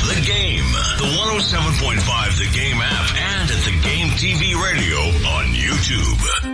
The Game, the 107.5 The Game app, and at The Game TV radio on YouTube.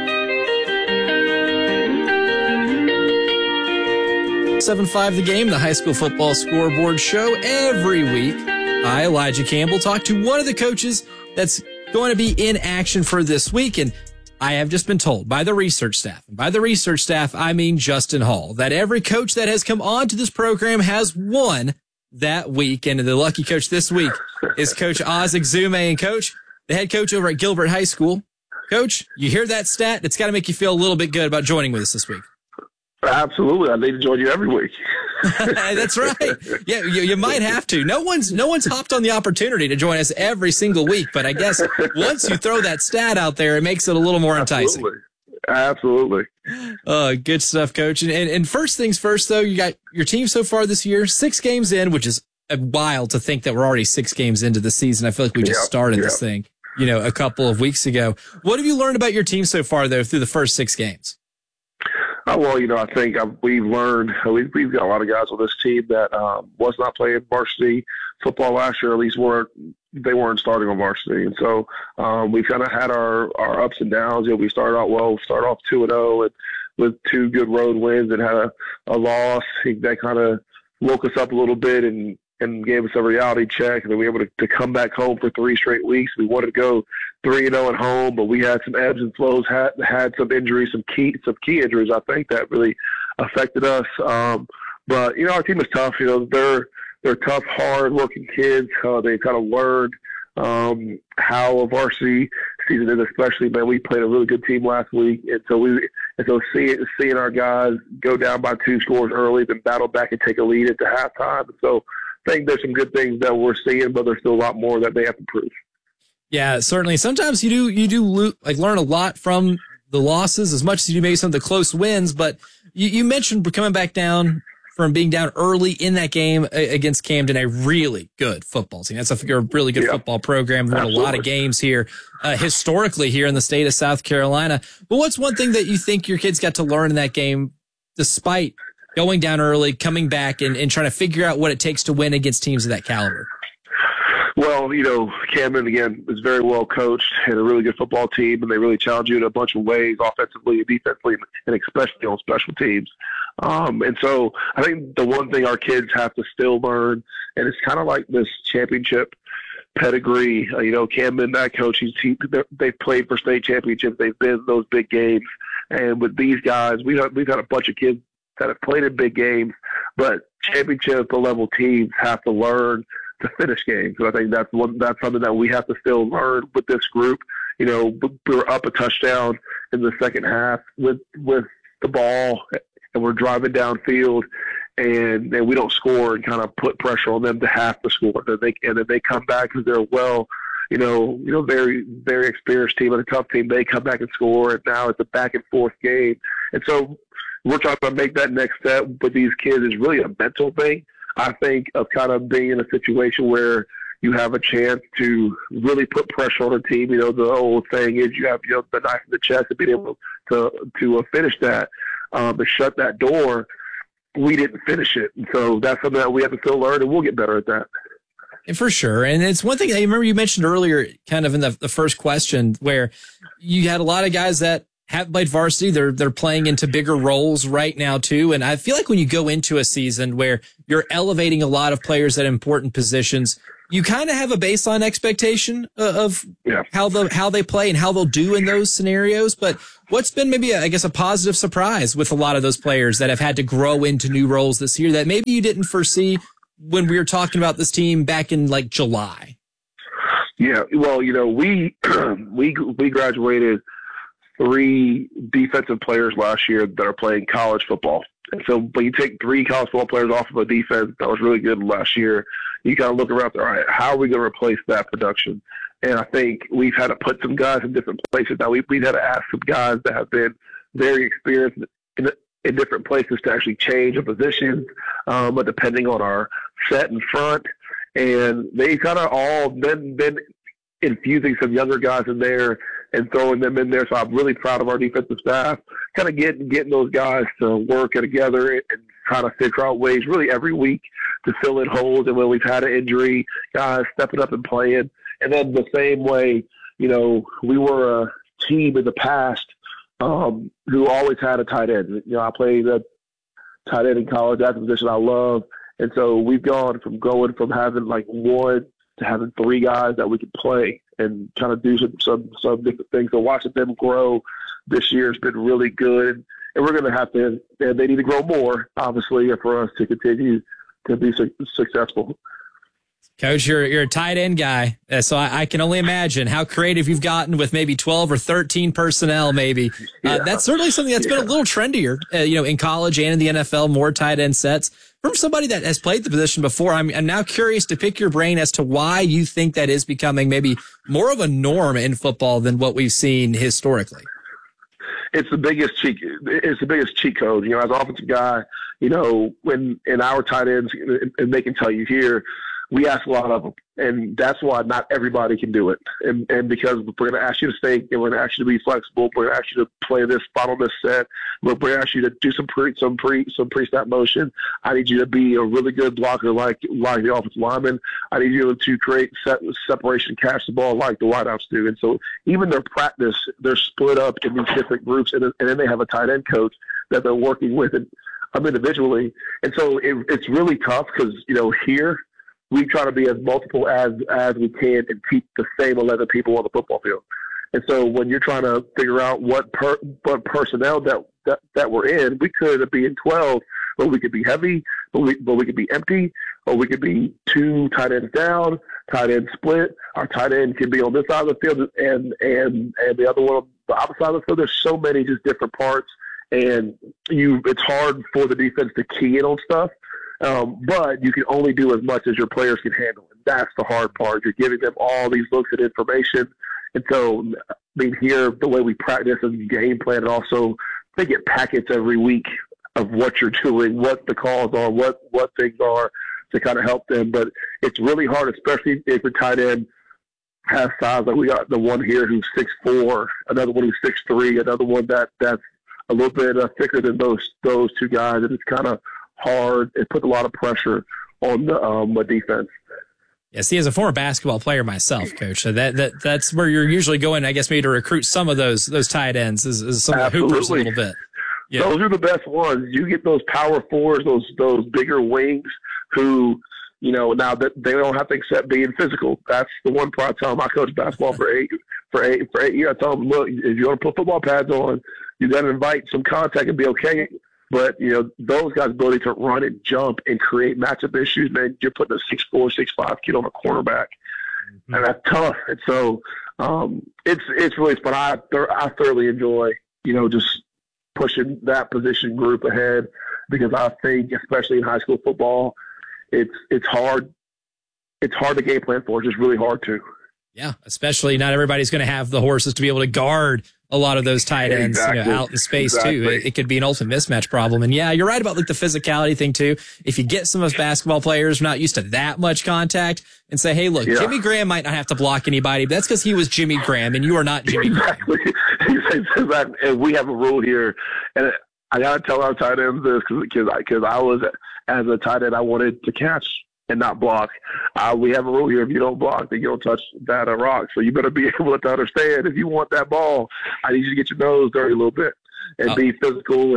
7-5 The Game, the high school football scoreboard show. Every week, I, Elijah Campbell, talk to one of the coaches that's going to be in action for this week. And I have just been told by the research staff, and by the research staff, I mean Justin Hall, that every coach that has come on to this program has won that week. And the lucky coach this week is Coach Oz Exume. And Coach, the head coach over at Gilbert High School. Coach, you hear that stat? It's got to make you feel a little bit good about joining with us this week. Absolutely. I need to join you every week. That's right. Yeah, you might have to. No one's hopped on the opportunity to join us every single week, but I guess once you throw that stat out there, it makes it a little more enticing. Absolutely. Good stuff, Coach. And first things first, though, you got your team so far this year, 6 games in, which is wild to think that we're already 6 games into the season. I feel like we just started this thing, a couple of weeks ago. What have you learned about your team so far, though, through the first 6 games? Well, I think we've learned, we've got a lot of guys on this team that was not playing varsity football last year, at least they weren't starting on varsity. And so we've kind of had our ups and downs. We started out well, started off 2-0 and with 2 good road wins and had a loss. That kind of woke us up a little bit and gave us a reality check. And then we were able to come back home for 3 straight weeks. We wanted to go 3-0 at home, but we had some ebbs and flows, had some injuries, some key injuries, I think, that really affected us. But, our team is tough. They're tough, hard-working kids. They kind of learned how a varsity season is, especially, man. We played a really good team last week, and so seeing our guys go down by 2 scores early, then battle back and take a lead at the halftime. And so I think there's some good things that we're seeing, but there's still a lot more that they have to prove. Yeah, certainly. Sometimes you do learn a lot from the losses as much as you do maybe some of the close wins. But you mentioned coming back down from being down early in that game against Camden, a really good football team. That's a really good football program. Won a lot of games here historically here in the state of South Carolina. But what's one thing that you think your kids got to learn in that game, despite going down early, coming back, and trying to figure out what it takes to win against teams of that caliber? Well, Camden, again, is very well coached and a really good football team, and they really challenge you in a bunch of ways, offensively and defensively, and especially on special teams. And so I think the one thing our kids have to still learn, and it's kind of like this championship pedigree. Camden, that coach, they've played for state championships. They've been in those big games. And with these guys, we've had a bunch of kids that have played in big games, but championship-level teams have to learn to finish games. So I think that's something that we have to still learn with this group. We were up a touchdown in the second half with the ball, and we're driving downfield, and we don't score and kind of put pressure on them to have to score. And then they come back because they're very, very experienced team and a tough team. They come back and score, and now it's a back and forth game. And so we're trying to make that next step with these kids is really a mental thing. I think of kind of being in a situation where you have a chance to really put pressure on a team. The old saying is you have the knife in the chest and being able to finish that, to shut that door. We didn't finish it, and so that's something that we have to still learn, and we'll get better at that. For sure. And it's one thing I remember you mentioned earlier, kind of in the first question, where you had a lot of guys that have played varsity. They're playing into bigger roles right now too. And I feel like when you go into a season where you're elevating a lot of players at important positions, you kind of have a baseline expectation of how they play and how they'll do in those scenarios. But what's been maybe, a positive surprise with a lot of those players that have had to grow into new roles this year that maybe you didn't foresee when we were talking about this team back in July? Yeah, well, we graduated 3 defensive players last year that are playing college football. And so when you take 3 college football players off of a defense that was really good last year, you kind of look around, all right, how are we going to replace that production? And I think we've had to put some guys in different places. Now, we've had to ask some guys that have been very experienced in different places to actually change a position, but depending on our set in front. And they kind of all been infusing some younger guys in there and throwing them in there. So I'm really proud of our defensive staff, kind of getting those guys to work together and trying to figure out ways really every week to fill in holes. And when we've had an injury, guys stepping up and playing. And then the same way, you know, we were a team in the past who always had a tight end. You know, I played a tight end in college. That's a position I love. And so we've gone from having like one to having three guys that we can play and kind of do some different things. So watching them grow this year has been really good. And we're going to have to, and they need to grow more, obviously, for us to continue to be successful. Coach, you're a tight end guy, so I can only imagine how creative you've gotten with maybe 12 or 13 personnel, maybe. That's certainly something that's been a little trendier, you know, in college and in the NFL, more tight end sets. From somebody that has played the position before, I'm now curious to pick your brain as to why you think that is becoming maybe more of a norm in football than what we've seen historically. It's the biggest cheat code. You know, as an offensive guy, you know, when in our tight ends, and they can tell you here, we ask a lot of them, and that's why not everybody can do it. And because we're going to ask you to think, and we're going to ask you to be flexible, we're going to ask you to play this spot on this set, we're going to ask you to do some pre-snap motion. I need you to be a really good blocker like the offensive lineman. I need you to create separation, catch the ball like the wideouts do. And so even their practice, they're split up in these different groups, and then they have a tight end coach that they're working with individually. And so it's really tough because, you know, here, we try to be as multiple as we can and keep the same 11 people on the football field. And so when you're trying to figure out what personnel that we're in, we could be in 12, but we could be heavy, but we could be empty, or we could be two tight ends down, tight end split. Our tight end can be on this side of the field and the other one on the opposite side of the field. There's so many just different parts, and it's hard for the defense to key in on stuff. But you can only do as much as your players can handle. And that's the hard part. You're giving them all these looks at information. And so, I mean, here, the way we practice and game plan, and also they get packets every week of what you're doing, what the calls are, what things are to kind of help them. But it's really hard, especially if the tight end has size. Like we got the one here who's 6'4", another one who's 6'3", another one that's a little bit thicker than those two guys. And it's kind of hard. It puts a lot of pressure on the defense. Yeah, see, as a former basketball player myself, Coach, so that's where you're usually going, I guess, maybe to recruit some of those tight ends is some of the hoopers a little bit. Yeah. Those are the best ones. You get those power fours, those bigger wings who, you know, now that they don't have to accept being physical. That's the one part I tell them. I coached basketball for eight years. I tell them, look, if you want to put football pads on, you got to invite some contact and be okay. But, you know, those guys' ability to run and jump and create matchup issues, man, you're putting a 6'4", 6'5" kid on a cornerback. Mm-hmm. And that's tough. And so it's really fun. I thoroughly enjoy, you know, just pushing that position group ahead because I think, especially in high school football, it's hard. It's hard to game plan for. It's just really hard to. Yeah, especially not everybody's going to have the horses to be able to guard a lot of those tight ends you know, out in space too. It could be an ultimate mismatch problem. And yeah, you're right about like the physicality thing too. If you get some of those basketball players not used to that much contact and say, hey, look, Jimmy Graham might not have to block anybody, but that's because he was Jimmy Graham and you are not Jimmy Graham. Exactly. And we have a rule here, and I got to tell our tight ends this because I was, as a tight end, I wanted to catch and not block. We have a rule here. If you don't block, then you don't touch that rock. So you better be able to understand if you want that ball, I need you to get your nose dirty a little bit and be physical.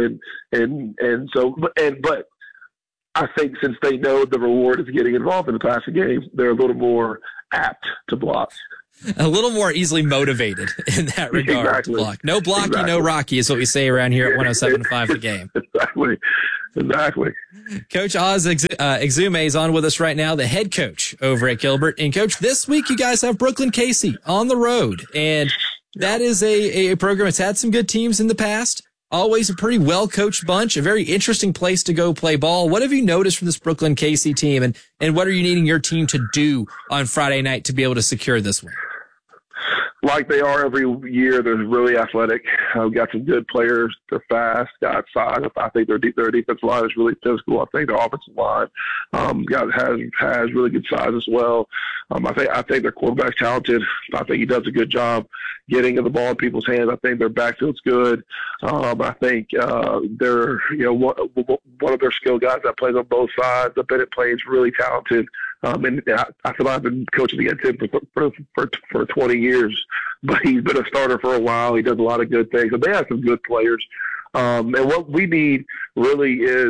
But I think since they know the reward is getting involved in the passing game, they're a little more apt to block. A little more easily motivated in that regard to block. No blocky, no Rocky is what we say around here at 107.5 The Game. Exactly. Coach Oz Exume is on with us right now, the head coach over at Gilbert. And Coach, this week you guys have Brooklyn Casey on the road. And that is a program that's had some good teams in the past. Always a pretty well-coached bunch, a very interesting place to go play ball. What have you noticed from this Brooklyn Casey team, and what are you needing your team to do on Friday night to be able to secure this win? like they are every year, they're really athletic. Got some good players. They're fast, got size. I think their defensive line is really physical. I think their offensive line has really good size as well. I think their quarterback's talented. I think he does a good job getting the ball in people's hands. I think their backfield's good. I think they're one of their skill guys that plays on both sides. The Bennett plays really talented. And I feel like I've been coaching against him for 20 years, but he's been a starter for a while. He does a lot of good things. So they have some good players. And what we need really is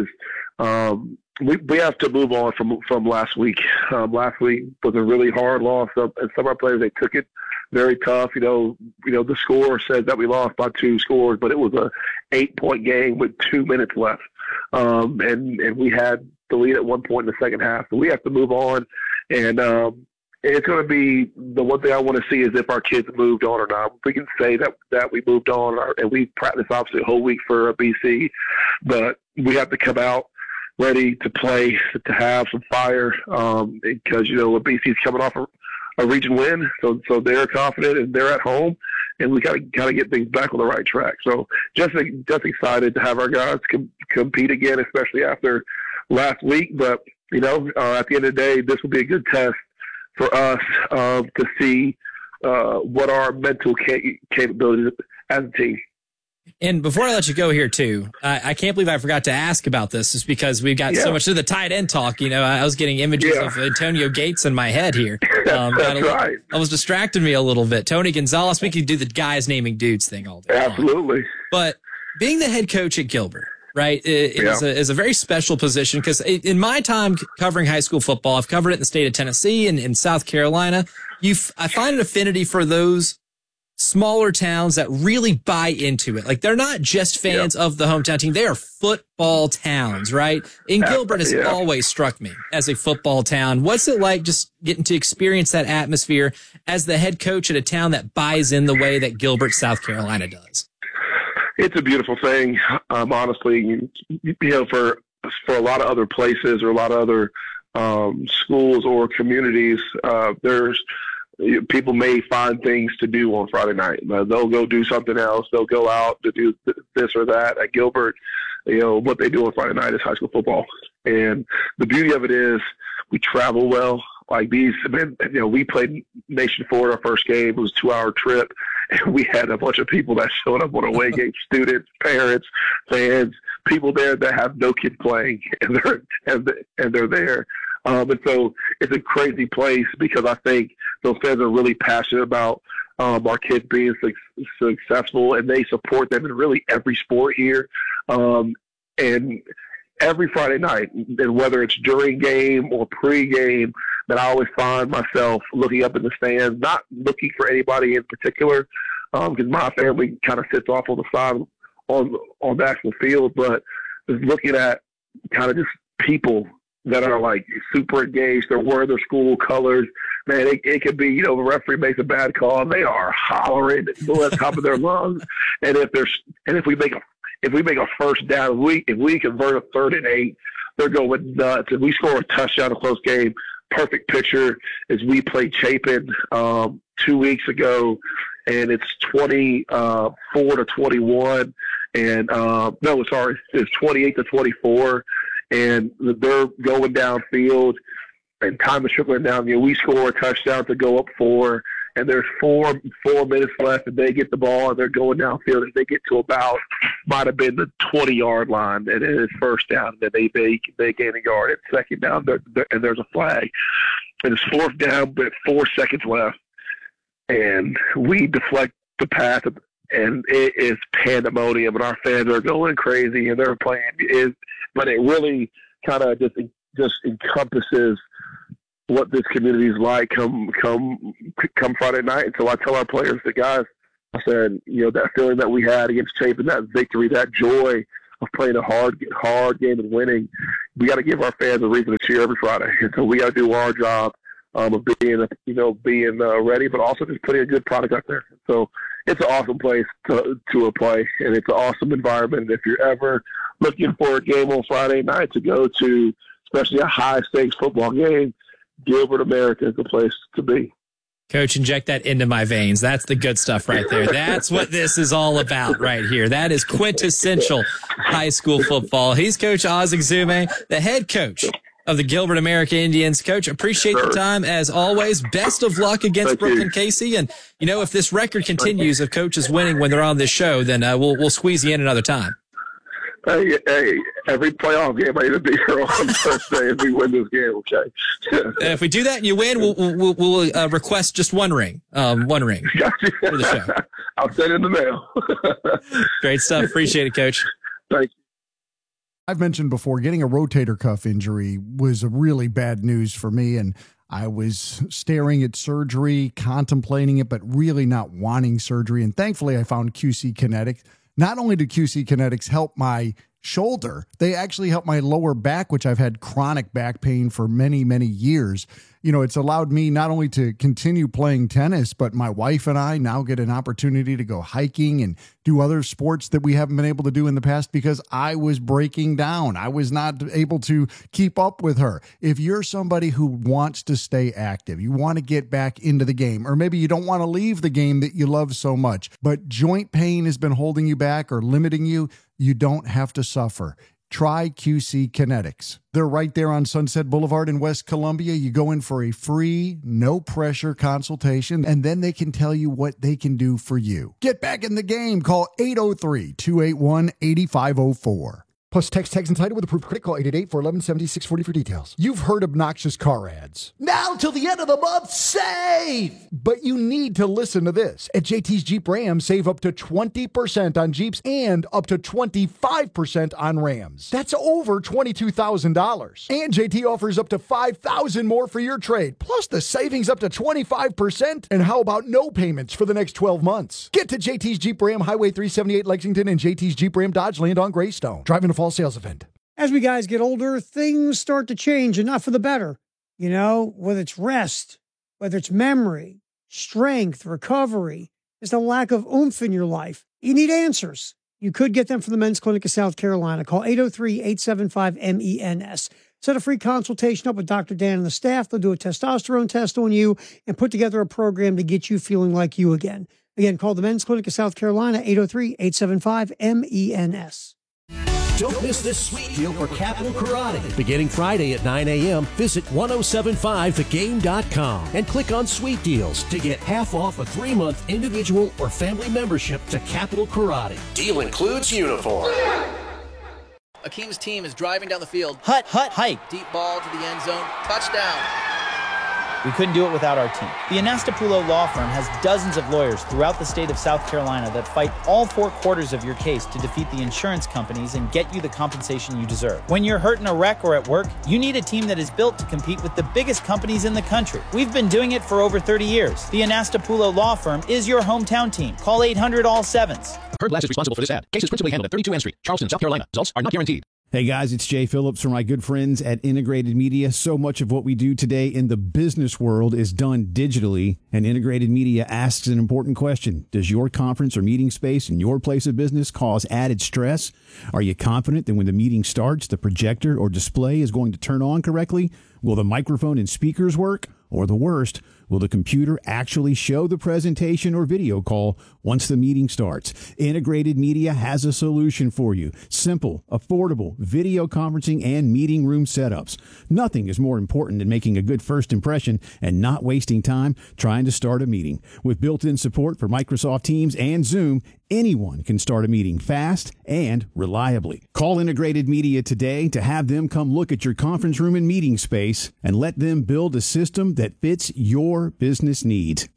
we have to move on from last week. Last week was a really hard loss, and some of our players, they took it very tough. The score says that we lost by 2 scores, but it was a 8-point game with 2 minutes left, and we had the lead at one point in the second half. So we have to move on, and it's going to be the one thing I want to see is if our kids moved on or not. We can say that we moved on, and we practiced obviously a whole week for BC, but we have to come out ready to play, to have some fire, because BC's coming off a region win, so they're confident and they're at home, and we got to get things back on the right track. So just excited to have our guys compete again, especially after last week. But at the end of the day, this will be a good test for us to see what our mental capabilities as a team. And before I let you go here too, I can't believe I forgot to ask about this, just because we've got so much of the tight end talk. I was getting images of Antonio Gates in my head here. That's right. I was distracting me a little bit. Tony Gonzalez, we could do the guys naming dudes thing all day long. Absolutely. But being the head coach at Gilbert, right, is a very special position, because in my time covering high school football, I've covered it in the state of Tennessee and in South Carolina. I find an affinity for those smaller towns that really buy into it. Like, they're not just fans of the hometown team. They are football towns, right? And Gilbert has always struck me as a football town. What's it like just getting to experience that atmosphere as the head coach at a town that buys in the way that Gilbert, South Carolina does? It's a beautiful thing. Honestly, for a lot of other places or a lot of other schools or communities, people may find things to do on Friday night. They'll go do something else. They'll go out to do this or that. At Gilbert, what they do on Friday night is high school football. And the beauty of it is we travel well. Like we played Nation Ford our first game. It was a 2-hour trip, and we had a bunch of people that showed up on away games, students, parents, fans, people there that have no kid playing, and they're there. And so it's a crazy place, because I think those fans are really passionate about our kids being successful, and they support them in really every sport here. And every Friday night, and whether it's during game or pre-game, that I always find myself looking up in the stands, not looking for anybody in particular, because my family kind of sits off on the side on the actual field, but just looking at kind of just people that are like super engaged. They're wearing their school colors. Man, it could be, the referee makes a bad call, and they are hollering at the top of their lungs. And if we make a first down, if we convert a 3rd and 8, they're going nuts. If we score a touchdown, a close game, perfect picture is we played Chapin 2 weeks ago, and it's 24-21, and it's 28-24. And they're going downfield, and time is trickling down. We score a touchdown to go up 4, and there's 4 minutes left, and they get the ball, and they're going downfield, and they get to about, might have been the 20-yard line, and it's first down, and then they gain a yard. It's second down, and there's a flag. And it's 4th down, but 4 seconds left, and we deflect the pass, and it is pandemonium, and our fans are going crazy, and they're playing. But it really kind of just encompasses what this community is like come Friday night. And so I tell our players, the guys, I said, that feeling that we had against Chapin, that victory, that joy of playing a hard game and winning, we got to give our fans a reason to cheer every Friday. And so we got to do our job of being ready, but also just putting a good product out there. So it's an awesome place to play, and it's an awesome environment. And if you're ever looking for a game on Friday night to go to, especially a high-stakes football game, Gilbert America is the place to be. Coach, inject that into my veins. That's the good stuff right there. That's what this is all about right here. That is quintessential high school football. He's Coach Oz Exume, the head coach of the Gilbert America Indians. Coach, appreciate the time as always. Best of luck against Brooklyn Casey. And, if this record continues of coaches winning when they're on this show, then we'll squeeze you in another time. Hey, every playoff game I need to be here on Thursday if we win this game, okay? If we do that and you win, we'll request just one ring. One ring Gotcha. For the show. I'll send it in the mail. Great stuff. Appreciate it, Coach. Thank you. I've mentioned before, getting a rotator cuff injury was a really bad news for me, and I was staring at surgery, contemplating it, but really not wanting surgery. And thankfully, I found QC Kinetics. Not only do QC Kinetics help my shoulder, they actually help my lower back, which I've had chronic back pain for many, many years. It's allowed me not only to continue playing tennis, but my wife and I now get an opportunity to go hiking and do other sports that we haven't been able to do in the past because I was breaking down. I was not able to keep up with her. If you're somebody who wants to stay active, you want to get back into the game, or maybe you don't want to leave the game that you love so much, but joint pain has been holding you back or limiting you, you don't have to suffer. Try QC Kinetics. They're right there on Sunset Boulevard in West Columbia. You go in for a free, no-pressure consultation, and then they can tell you what they can do for you. Get back in the game. Call 803-281-8504. Plus, text tags entitled with approved credit. Call 888-411-7640 for details. You've heard obnoxious car ads. Now till the end of the month, save! But you need to listen to this. At JT's Jeep Ram, save up to 20% on Jeeps and up to 25% on Rams. That's over $22,000. And JT offers up to $5,000 more for your trade. Plus the savings up to 25%. And how about no payments for the next 12 months? Get to JT's Jeep Ram, Highway 378 Lexington, and JT's Jeep Ram Dodge Land on Greystone. Driving a fall sales event. As we guys get older, things start to change, and not for the better. Whether it's rest, whether it's memory, strength, recovery, just a lack of oomph in your life. You need answers. You could get them from the Men's Clinic of South Carolina. Call 803-875-MENS. Set a free consultation up with Dr. Dan and the staff. They'll do a testosterone test on you and put together a program to get you feeling like you again. Again, call the Men's Clinic of South Carolina, 803-875-MENS. Don't miss this sweet deal for Capital Karate. Beginning Friday at 9 a.m., visit 1075thegame.com and click on Sweet Deals to get half off a 3-month individual or family membership to Capital Karate. Deal includes uniform. Akeem's team is driving down the field. Hut, hike. Deep ball to the end zone. Touchdown. We couldn't do it without our team. The Anastapulo Law Firm has dozens of lawyers throughout the state of South Carolina that fight all 4 quarters of your case to defeat the insurance companies and get you the compensation you deserve. When you're hurt in a wreck or at work, you need a team that is built to compete with the biggest companies in the country. We've been doing it for over 30 years. The Anastapulo Law Firm is your hometown team. Call 800-ALL-7s. Herb Glass is responsible for this ad. Case is principally handled at 32 N Street, Charleston, South Carolina. Results are not guaranteed. Hey guys, it's Jay Phillips from my good friends at Integrated Media. So much of what we do today in the business world is done digitally, and Integrated Media asks an important question. Does your conference or meeting space in your place of business cause added stress? Are you confident that when the meeting starts, the projector or display is going to turn on correctly? Will the microphone and speakers work? Or the worst, will the computer actually show the presentation or video call once the meeting starts? Integrated Media has a solution for you. Simple, affordable video conferencing and meeting room setups. Nothing is more important than making a good first impression and not wasting time trying to start a meeting. With built-in support for Microsoft Teams and Zoom, anyone can start a meeting fast and reliably. Call Integrated Media today to have them come look at your conference room and meeting space and let them build a system that fits your business needs.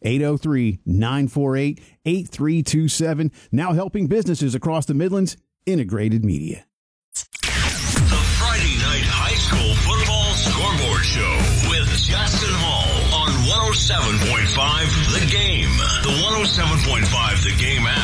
803-948-8327. Now helping businesses across the Midlands. Integrated Media. The Friday Night High School Football Scoreboard Show with Justin Hall on 107.5 The Game. The 107.5 The Game app